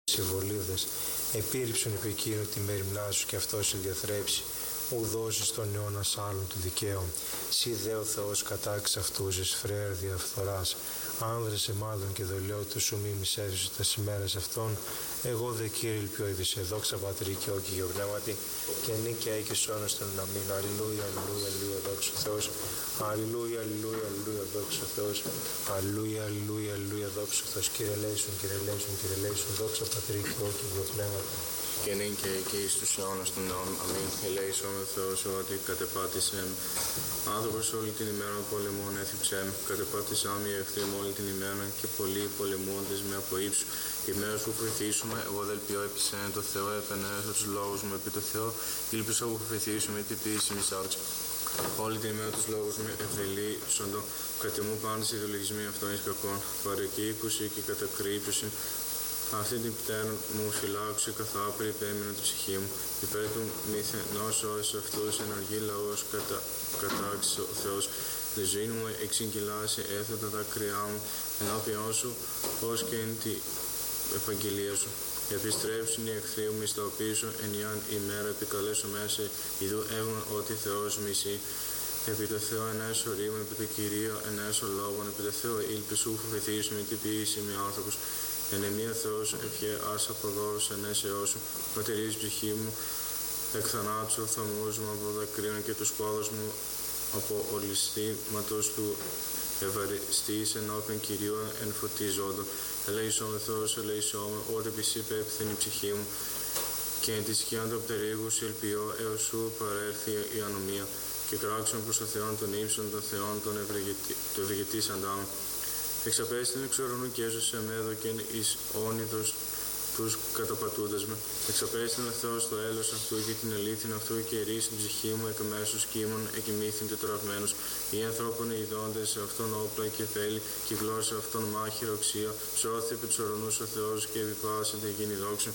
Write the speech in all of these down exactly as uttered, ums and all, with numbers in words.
συμβολίδες, επίρρηψον επί εκείνου τη μεριμνά σου και αυτός διαθρέψει, ου δώσεις τον αιώνα άλλων του δικαίου. Συ δε ο Θεός κατάξεις αυτούς εις φρέαρ διαφθοράς, άνδρες εμάδων και δολιότητες σου μη μισεύσεις τα ημέρας αυτών. Εγώ δε Κύριε ελπιώδης σε δόξα Πατρί και Υιό και Αγίου Πνεύματι, και νίκαια και σώνος των αμήν. Αλληλούια, αλληλούια, αλληλούια, δόξα ο Θεός. Αλληλούια, αλληλούια, αλληλούια, δόξα ο Θεός. Αλληλούια, αλληλούια, αλληλούια, δόξα ο Θεός. Κύριε ελέησον, Κύριε ελέησον, Κύριε ελέησον, δόξα Πατρί και Υιό και Αγίου Πνεύματι. Και νυν και εκεί στους αιώνας των αιώνων. Αμήν. Ελέησον ο Θεός ότι κατεπάτησε μ. Άνθρωπος όλη την ημέρα πολεμών έθιψε μ. Κατεπάτησά μη εχθροί μου όλη την ημέρα και πολλοί πολεμούντες με από ύψου. Η μέρα σου φοηθήσουμε, εγώ δελπιώ επί σέν το Θεό, επενέσω τους λόγους μου επί το Θεό, ήλπισα που φοηθήσουμε την ποιήση μη σάρξ. Όλη την ημέρα τους λόγους μου ευδελίσσοντο, κατεμού πάντα οι ιδεολογισμοί αυτών εις κακών, παρεκείκουση και κατακρύψωση. Αυτή την πτέρνα μου φυλάξε καθάπρη υπέμεινε την ψυχή μου. Υπέρ του μηθενός όσοι αυτούς εναργεί λαός κατα, κατάξησε ο Θεός. Τη ζωή μου εξυγγυλάσει έθετα τα κρυά μου ενώπιόν σου, ως και εν τη επαγγελία σου. Επιστρέψουν οι εχθροί μου εις τα πίσω, εν ιάν ημέρα επικαλέσω μέσα, ειδού έβγαν ότι Θεός μισεί. Επί το Θεό ενέσω ρήμον, επί το Κυρίο ενέσω λόγον, επί το Θεό ήλπισου φοβηθήσουμε τι ποιήσει με άνθρωπος. Εν εμία Θεός ευχέ ας αποδόρους ενέσεώς σου, ματερείς ψυχή μου, εκ θανάτσου θαμούς μου από δακρύων και τους πόδους μου από ολιστήματος του ευαριστής ενώπιον Κυρίου εν φωτίζοντο. Ελέησόν με Θεός, ελέησόν με, ότι επί σύ πέφθην η ψυχή μου, και εν τη σκιάν του πτερίγου σε ελπιώ έως σου παρέρθει η ανομία, και κράξον προς το Θεόν των ύψων των Θεών των ευεργετής αντάμ. Εξαπέστην εξ ουρανού και έσωσε με έδωκεν εις όνειδος τους καταπατούντας με. Εξαπέστην ο Θεός το έλος αυτού και την αλήθιν αυτού και ερήσει την ψυχή μου εκ μέσους κείμων εκοιμήθην τετραγμένους. Οι ανθρώπων ειδώντες σε αυτόν όπλα και θέλει, και η γλώσσα αυτόν μάχηρο οξία. Σώθη επί τους ουρανούς ο Θεός και επιπάσεται γίνει δόξα.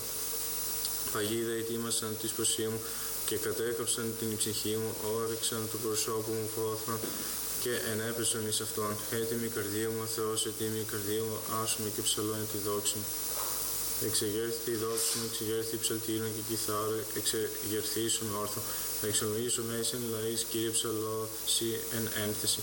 Παγίδα ετοίμασαν τη σποσή μου και κατέκαψαν την ψυχή μου, όρεξαν του προσώπου μου φόθρον και ενέπεσον εις αυτόν. Έτοιμη η καρδία μου, ο Θεός, έτοιμη η καρδία μου, άσουμε και ψαλώνει τη δόξη μου. Εξεγέρθη η δόξη μου, εξεγέρθη η ψαλτήρα και κιθάρα, εξεγερθήσουν όρθο. Θα εξολογήσω μέσα εν λαής, Κύριε ψαλώσει εν ένθεση.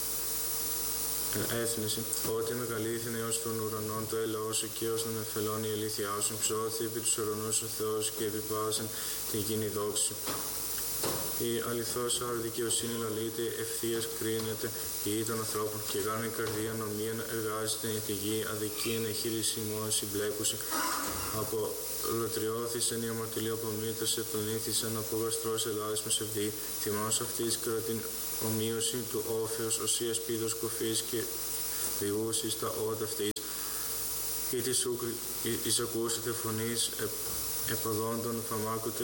Εν έθνεση, ότι μεγαλήθην έως των ουρανών το έλαό σου και ως των εφελών η αλήθειά σου. Ψώθη επί τους ουρανούς ο Θεός και επιπάσεν την κοινή δόξη σου. Η αληθώς άρα δικαιοσύνη λαλείται, ευθείας κρίνεται η γη των ανθρώπων, και γάνε η καρδία νομίαν εργάζεται εν τη γη, αδικίαν εχείρηση ημών συμπλέκουση. Από λωτριώθησαν η αμαρτωλή απομήτρωσε, πλανήθησαν από γαστρός ελλάδες με σεβδί. Θυμός αυτής κατά την ομοίωση του όφεως, οσίας πίδος κοφής και διούσης τα ότα αυτής. Ή της ουκ εισακούσετε φωνής επαδόντων φαμάκουτε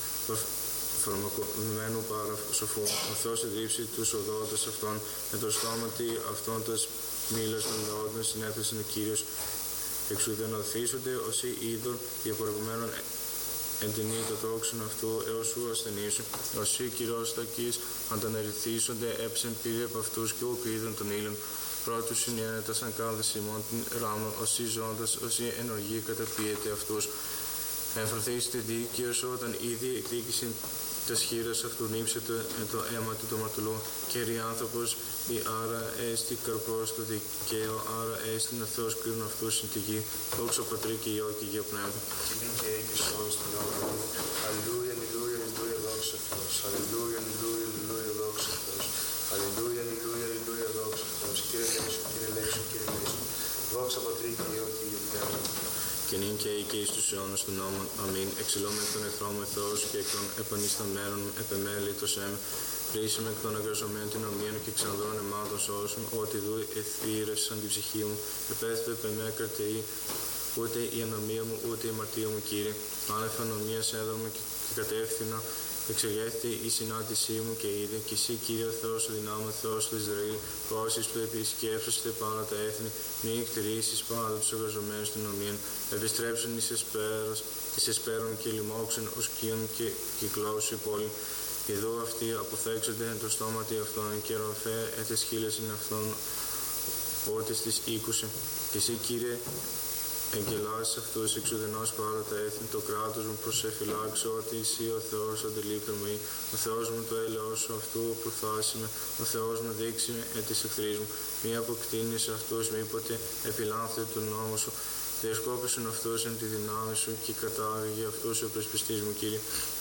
φαρμακοποιημένου παρασοφού. Ο Θεός εδίψει τους οδόντες αυτών, με το στόματι αυτών τας μήλας των λαόντων συνέθεσαν ο Κύριος. Εξουδενωθήσονται όσοι είδων διαπορευμένων εν την ή το τόξον αυτού έως σου ασθενήσουν. Όσοι κυρός τακείς αντανερηθήσονται έψεν πήρε από αυτούς και ουκ είδων των ήλων. Πρώτους συνένετα σαν κάδες ημών την ράμων, όσοι ζώντας, όσοι ενοργοί καταπίεται αυτούς. Εμφραθήσετε δίκαιος όταν ήδη εκδίκησε τας χείρας αυτού νύψετε εν το αίμα του το μαρτωλού. Κέρι άνθρωπος ή άρα έστι καρπός το δικαίο, άρα έστι ο Θεός κρίνουν αυτούς στην τη γη. Δόξα Πατρί και Υιό και Αγίου Πνεύμα. Και και σώος τον όρο. Αλληλούια, αλληλούια, αλληλούια, δόξα Θεός. Αλληλούια, αλληλούια, αλληλούια, δόξα Θεός. Αλληλούια, αλληλούια, αλληλούια, δόξα Θεός. Κύριε Λέησον, Κύριε Λέησον, Κύριε Λέησον. Δόξα Πατρί και Υιό και Αγίου Πνεύμα. Και νυν και εκεί στους αιώνας των νόμων. Αμήν. Εξηλώμε εκ των εχθρών μου Θεός και εκ των επανισταμένων επεμέλητος εμ. Πλήσιμε εκ των εργαζομένων την ομοίαν και ξανδρών εμάδων σώσουν, ότι δου εθύρευσαν την ψυχή μου. Επέθετε επεμέ κρατεή, ούτε η ανομία μου, ούτε η αμαρτία μου, Κύριε. Άνευ ανομίας έδωμα και κατεύθυνα. Εξεγέρθη η συνάντησή μου και είδε, και εσύ, Κύριε Θεός, ο δυνάμω Θεός του Ισραήλ, όσοι που επισκέψαστε πάνω τα έθνη, μη εκτηρήσεις πάνω τους εργαζομένους στην ομοίαν. Επιστρέψουν εις εσπέρας, εις εσπέρων και λοιμώξουν ως κύων και κυκλώσου η πόλη. Εδώ αυτοί αποθέξονται εν το στόματι αυτών και ροφέ ετες χείλες είναι αυτών, ότι στις οίκουσε. Και εσύ, Κύριε, Εγκελάσεις αυτούς εξουδενός πάρα τα έθνη, το κράτος μου προσεφυλάξω, ότι εσύ ο Θεός αντιλείπτω με, ο Θεός μου το έλεος σου αυτού προφάσει με, ο Θεός μου δείξει με ε, της εχθρής μου, μη αποκτήνεις αυτούς, μήποτε επιλάνθεται του νόμου σου, διασκόπησον αυτούς εν τη δυνάμει σου και κατάγει αυτούς ο πρεσπιστής μου, Κύριε.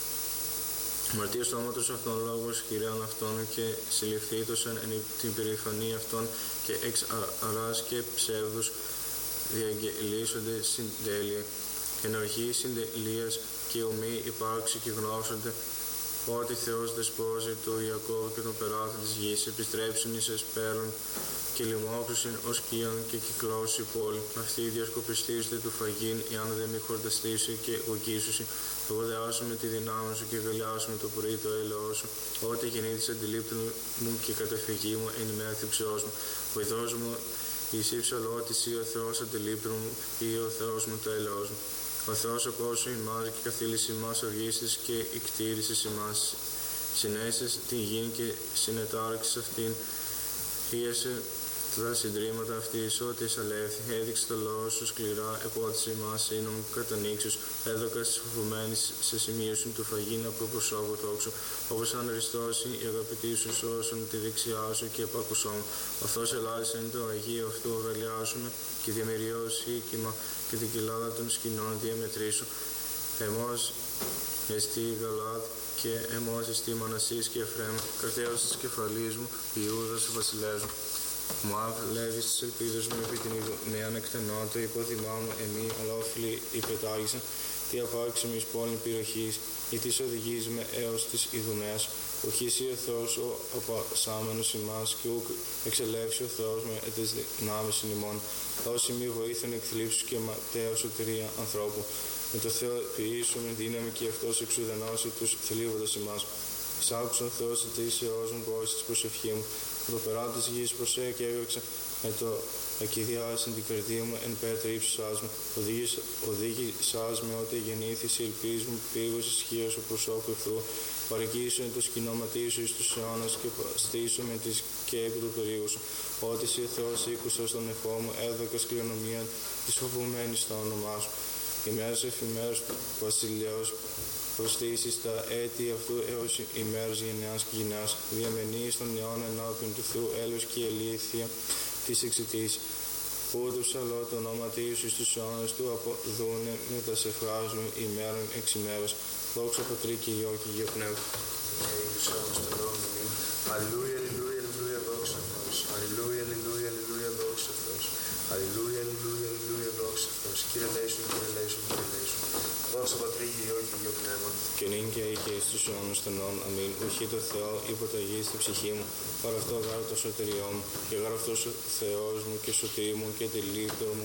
Μαρτία στόματος αυτών λόγος χειράν αυτών και συλληφθήτωσαν εν την περηφανία αυτών και εξ αράς και ψεύδους διαγγελίσονται συντέλεια, ενοχή συντελείας και ομή υπάρξει και γνώσονται, ότι Θεός δεσπόζει του Ιακώβ και τον περάτη της γης, επιστρέψουν εις εσπέρων και λοιμόξουσιν ως κύαν και κυκλώσει πόλη. Αυτοί διασκοπιστήσετε του φαγήν, εάν δεν μη χορταστήσει και οκίσουσι, εγώ δεάσουμε τη δυνάμει σου και γαλιάσουμε το πρωί το έλεος σου, ότι γεννήθης αντιλήπτων μου και καταφυγή μου εν ημέρα θυψεώς μου. Βοηθός μου εις υψαλώτης ή ο Θεός αντιλήπτων μου ή ο Θεός μου το έλεος μου. Ο Θεός απόσου ημάς και καθήλυση ημάς οργίστης και εκτήρησης ημάς. Συνέσεις την γην και συνετάρξεις αυτήν. Φίασε τα συντρίμματα αυτής, ότι εισαλεύθη. Έδειξε το λόγο σου σκληρά, επότισε ημάς σύνομ κατανοίξους. Έδωκα στις φοβουμένες σε σημείωσουν του φαγήν από προσώπου τόξου. Όπως αν αριστώσει, οι αγαπητοί σου σώσουν τη δεξιά σου και επάκουσόν. Αυτός ελάχισε εν το Αγίο αυτού αγαλιάσουμε και διαμεριώσει οίκημα και την κοιλάδα των σκηνών διαμετρήσου. Εμός εστί Γαλάδ και εμός εστί Μανασής και Εφραίμ, καρτέως της κεφαλής μου, Ιούδας βασιλέας μου. Μουάβ, Λέβης της ελπίδας μου επί την νέαν εκτενότητα, υπόθυμά μου εμεί, αλλά όφιλοι υπετάγησαν, τι απάρξε με εις πόλην πυροχής, ή τις οδηγείς με έως της Ιδουμαίας, οχής ή ο Θεός ο απασάμενος ημάς, και ουκ εξελεύσει ο Θεός με ετες δυνάμεις ημών, δώσει μη βοήθων εκθλίψους και ματέα σωτηρία ανθρώπου. Με το Θεό ποιήσουμε δύναμη και αυτός εξουδενώσει τους θλίβοντας ημάς. Εισάκουσα ο Θεός τη ίσεώς μου πόση της προσευχή μου. Με το περάτη της γης προσέ και έβεξα με το ακηδιάσιν την καρδία μου εν πέτρα ύψωσάς μου. Οδήγησάς με ότι γεννήθης η ελπίς μου πήγος ισχύος ο προσώπου εχθρού. Παρεκείσου το σκηνώματί σου εις τους αιώνας και στήσου με τη σκέπη του περίγου σου. Ότι εσύ ο Θεός ήκουσα στον νεφό μου, έδωκας κληρονομία της φοβουμένης στο όνομά σου. Οι μέρες εφημέρες του βασιλέως προστήσεις τα έτη αυτού έως ημέρας γενιάς και γενιάς, διαμενείς των αιώνα ενώπιον του Θεού έλεος και αλήθεια της εξητής. Ούτως αλλό το όνομα σου στους αιώνας του αποδούνε με τα σεφράζουν ημέρων εξ ημέρας. Δόξα Πατρί και Υιό και Υιό Πνεύμα. Αλληλούια, αλληλούια, αλληλούια, δόξα Θεός. Αλληλούια, αλληλούια, αλληλούια, δόξα Θεός. Αλληλούια, αλληλούια, αλληλούια, δόξα Θεός. Κύριε λέησον, Κύριε λέησον, Κύριε λέησον. Δόξα Πατρί και Υιό και Υιό Πνεύμα. Και νυν και αεί και εις τους αιώνας των αιώνων. Αμήν. Ουχή το Θεό υποταγή στη ψυχή μου. Παρ' αυτό γάρω το σωτηριό μου. Και γάρω αυτός ο Θεός μου και σωτήρι μου και τελείπτωρ μου.